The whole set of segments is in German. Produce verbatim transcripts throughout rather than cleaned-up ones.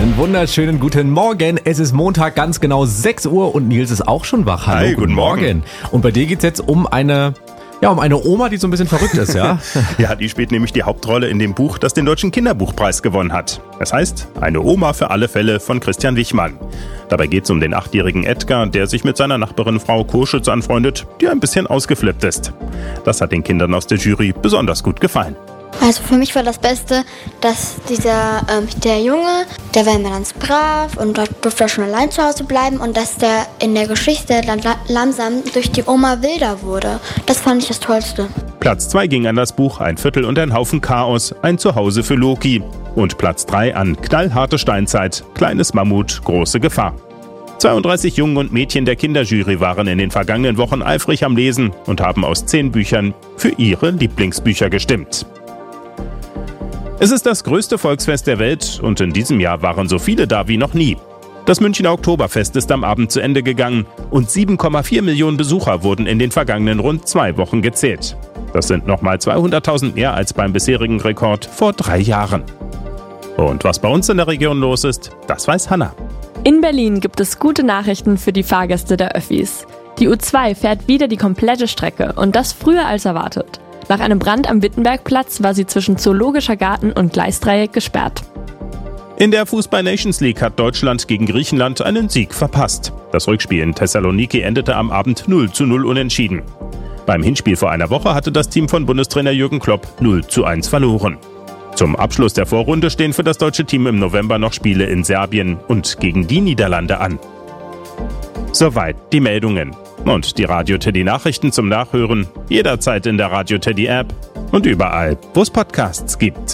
Einen wunderschönen guten Morgen. Es ist Montag, ganz genau sechs Uhr und Nils ist auch schon wach. Hallo, Hi, guten guten Morgen. Morgen. Und bei dir geht's jetzt um eine... Ja, um eine Oma, die so ein bisschen verrückt ist, ja? Ja, die spielt nämlich die Hauptrolle in dem Buch, das den Deutschen Kinderbuchpreis gewonnen hat. Das heißt, eine Oma für alle Fälle von Christian Wichmann. Dabei geht es um den achtjährigen Edgar, der sich mit seiner Nachbarin Frau Koschütz anfreundet, die ein bisschen ausgeflippt ist. Das hat den Kindern aus der Jury besonders gut gefallen. Also für mich war das Beste, dass dieser ähm, der Junge, der war immer ganz brav und dort durfte er schon allein zu Hause bleiben und dass der in der Geschichte dann la- langsam durch die Oma wilder wurde. Das fand ich das Tollste. Platz zwei ging an das Buch Ein Viertel und ein Haufen Chaos, ein Zuhause für Loki. Und Platz drei an Knallharte Steinzeit, kleines Mammut, große Gefahr. zweiunddreißig Jungen und Mädchen der Kinderjury waren in den vergangenen Wochen eifrig am Lesen und haben aus zehn Büchern für ihre Lieblingsbücher gestimmt. Es ist das größte Volksfest der Welt und in diesem Jahr waren so viele da wie noch nie. Das Münchner Oktoberfest ist am Abend zu Ende gegangen und sieben Komma vier Millionen Besucher wurden in den vergangenen rund zwei Wochen gezählt. Das sind nochmal zweihunderttausend mehr als beim bisherigen Rekord vor drei Jahren. Und was bei uns in der Region los ist, das weiß Hanna. In Berlin gibt es gute Nachrichten für die Fahrgäste der Öffis. Die U zwei fährt wieder die komplette Strecke und das früher als erwartet. Nach einem Brand am Wittenbergplatz war sie zwischen Zoologischer Garten und Gleisdreieck gesperrt. In der Fußball-Nations League hat Deutschland gegen Griechenland einen Sieg verpasst. Das Rückspiel in Thessaloniki endete am Abend null zu null unentschieden. Beim Hinspiel vor einer Woche hatte das Team von Bundestrainer Jürgen Klopp null zu eins verloren. Zum Abschluss der Vorrunde stehen für das deutsche Team im November noch Spiele in Serbien und gegen die Niederlande an. Soweit die Meldungen. Und die Radio Teddy Nachrichten zum Nachhören jederzeit in der Radio Teddy App und überall, wo es Podcasts gibt.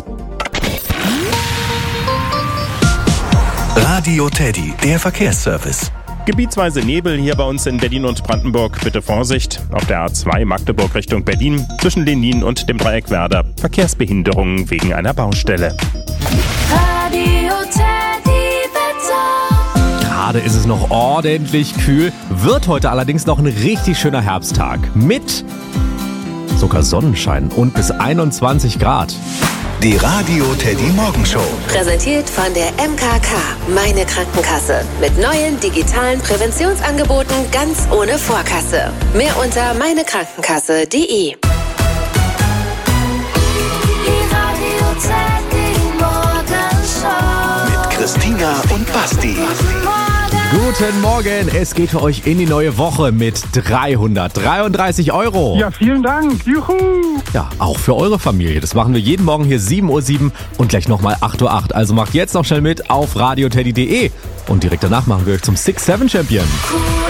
Radio Teddy, der Verkehrsservice. Gebietsweise Nebel hier bei uns in Berlin und Brandenburg. Bitte Vorsicht. Auf der A zwei Magdeburg Richtung Berlin zwischen Lenin und dem Dreieck Werder. Verkehrsbehinderungen wegen einer Baustelle. Radio Teddy Wetter. Gerade ist es noch ordentlich kühl, wird heute allerdings noch ein richtig schöner Herbsttag. Mit sogar Sonnenschein und bis einundzwanzig Grad. Die Radio Teddy Morgenshow. Präsentiert von der M K K, meine Krankenkasse. Mit neuen digitalen Präventionsangeboten ganz ohne Vorkasse. Mehr unter meinekrankenkasse punkt de. Die Radio Teddy Morgenshow. Mit Christina und Basti. Guten Morgen, es geht für euch in die neue Woche mit dreihundertdreiunddreißig Euro. Ja, vielen Dank. Juhu. Ja, auch für eure Familie. Das machen wir jeden Morgen hier sieben Uhr sieben und gleich nochmal acht Uhr acht. Also macht jetzt noch schnell mit auf radioteddy punkt de und direkt danach machen wir euch zum Six Seven Champion. Cool.